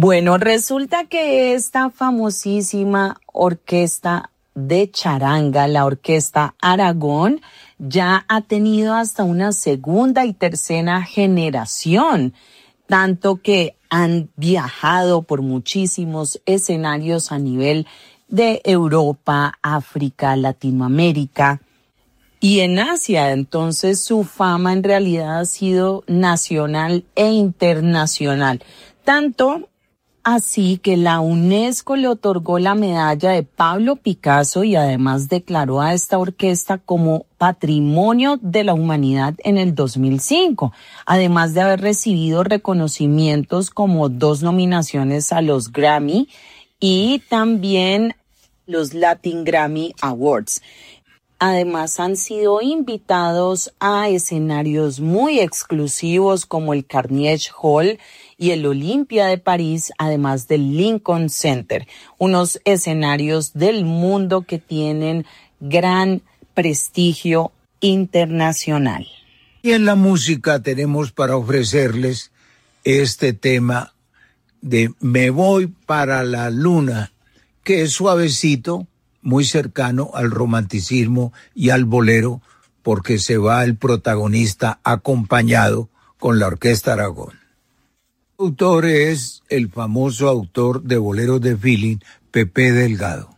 Bueno, resulta que esta famosísima orquesta de charanga, la Orquesta Aragón, ya ha tenido hasta una segunda y tercera generación, tanto que han viajado por muchísimos escenarios a nivel de Europa, África, Latinoamérica y en Asia. Entonces su fama en realidad ha sido nacional e internacional, tanto así que la UNESCO le otorgó la medalla de Pablo Picasso y además declaró a esta orquesta como Patrimonio de la Humanidad en el 2005, además de haber recibido reconocimientos como 2 nominaciones a los Grammy y también los Latin Grammy Awards. Además han sido invitados a escenarios muy exclusivos como el Carnegie Hall y el Olympia de París, además del Lincoln Center, unos escenarios del mundo que tienen gran prestigio internacional. Y en la música tenemos para ofrecerles este tema de Me voy para la luna, que es suavecito, muy cercano al romanticismo y al bolero, porque se va el protagonista acompañado con la Orquesta Aragón. El autor es el famoso autor de boleros de feeling, Pepe Delgado.